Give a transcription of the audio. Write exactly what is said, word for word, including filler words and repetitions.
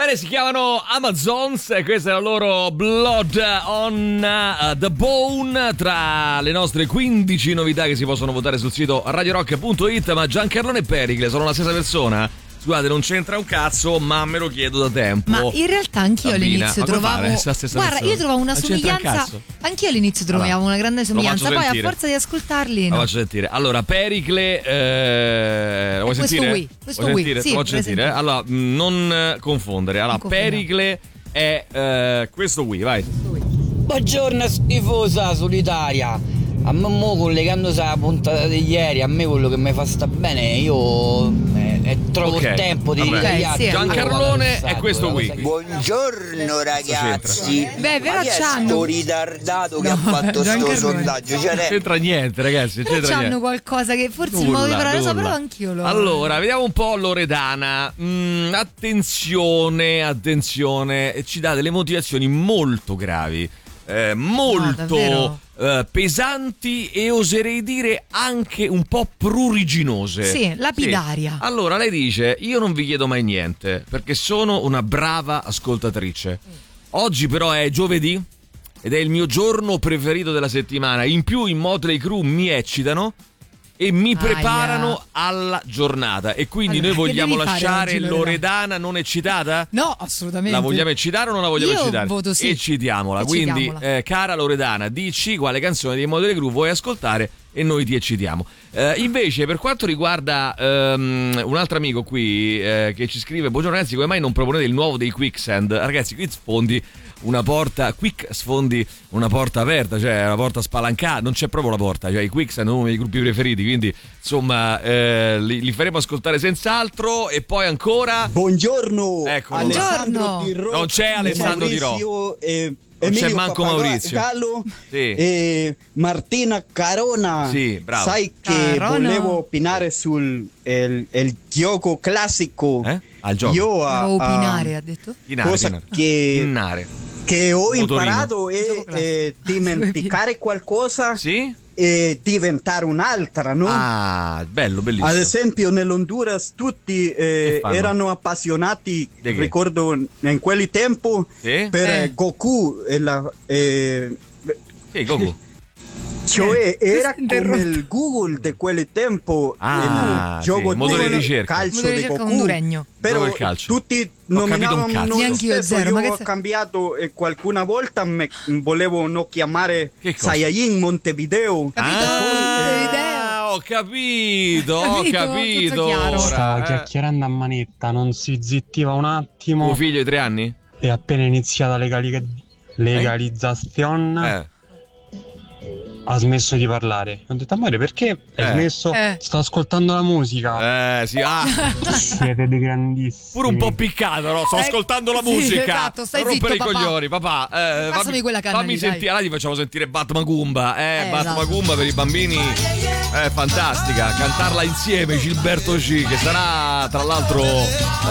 bene, si chiamano Amazons e questa è la loro Blood on uh, the Bone, tra le nostre quindici novità che si possono votare sul sito radio rock punto it. Ma Giancarlone e Pericle sono la stessa persona? Scusate, non c'entra un cazzo, ma me lo chiedo da tempo. Ma in realtà anch'io Sabina, all'inizio trovavo. Guarda, persona. io trovavo una Non somiglianza. Anch'io all'inizio trovavo allora, una grande somiglianza. Poi sentire. a forza di ascoltarli. No. Lo faccio sentire. Allora, Pericle. Eh, lo vuoi questo sentire? Wii. Questo vuoi Wii. sentire? Sì, lo faccio sentire. sentire. Allora, non confondere. Allora, non Pericle è eh, questo Wii, vai. Buongiorno schifosa solitaria. A me mo collegandosi alla puntata di ieri, a me quello che mi fa sta bene, io eh, eh, trovo okay. il tempo di ricagliare. Sì, Giancarlone è questo qui. Buongiorno ragazzi. Beh, però c'hanno sto ritardato che no, ha fatto sto sondaggio. Cioè, non c'entra niente, ragazzi. Però c'entra c'hanno niente. qualcosa che forse nulla, il modo di parlare, nulla. so, però anch'io lo. Allora, vediamo un po' Loredana. Mm, attenzione, attenzione, ci dà delle motivazioni molto gravi. Eh, molto no, eh, pesanti e oserei dire anche un po' pruriginose. Sì, lapidaria. Sì. Allora lei dice: io non vi chiedo mai niente perché sono una brava ascoltatrice. Oggi però è giovedì ed è il mio giorno preferito della settimana. In più in Motley Crue mi eccitano e mi preparano Aia. alla giornata. E quindi allora, noi vogliamo lasciare oggi, Loredana non eccitata? No, assolutamente. La vogliamo eccitare o non la vogliamo Io eccitare? Voto sì. Eccitiamola. Quindi, eh, cara Loredana, dici quale canzone di Motley Crue vuoi ascoltare e noi ti eccitiamo. Eh, invece, per quanto riguarda um, un altro amico qui eh, che ci scrive: buongiorno ragazzi, come mai non proponete il nuovo dei Quicksand? Ragazzi, qui sfondi una porta, quick sfondi una porta aperta, cioè una porta spalancata, non c'è proprio la porta, cioè i Quicksand sono uno dei gruppi preferiti, quindi insomma eh, li, li faremo ascoltare senz'altro. E poi ancora buongiorno, Eccolo. Buongiorno. Di Ro- non c'è Alessandro Di Ro e non Emilio c'è manco Pappagallo, Maurizio Gallo, sì. e Martina Carona. Sì, bravo. Sai che Carona. volevo opinare sul il, il gioco classico. Eh? Al gioco. Io a, Devo opinare, a, ha detto. Inare, cosa inare. che Inare. che ho Motorino. imparato è eh, dimenticare qualcosa Sì? e diventare un'altra, no? Ah, bello, bellissimo. Ad esempio nell'Honduras tutti eh, fanno? erano appassionati, Di che? ricordo in quel tempo, Sì? per Eh. Goku. E la, eh, Sì, Goku. cioè era interrotto. come il Google di quel tempo, Ah, il sì, gioco motore di di ricerca. calcio Motore di di ricerca Goku. honduregno. Però Proprio il calcio. tutti Ho capito un nominavano cazzo. lo Neanch'io stesso. zero, Io ma che ho se- cambiato e qualcuna volta me, volevo no chiamare Che cosa? Saiyajin Montevideo. Ah, ho capito, ho Capito? capito. Tutto chiaro. Ora, Stava eh. chiacchierando a manetta, non si zittiva un attimo. Tuo figlio di tre anni? E appena iniziata la legali- legalizzazione Eh. ha smesso di parlare. Ho detto: amore, perché hai Eh. smesso? Eh. Sto ascoltando la musica. Eh, sì, ah, Siete dei grandissimi. pure un po' piccato, no? Sto Eh, ascoltando la sì, musica. esatto, stai Non rompere zitto, i papà. coglioni, papà. Eh, Passami fammi, quella canna fammi lì, dai. sentire, allora ti facciamo sentire Batman Goomba. Eh, Eh, Batman esatto. Goomba per i bambini. È fantastica. Cantarla insieme, Gilberto G, che sarà tra l'altro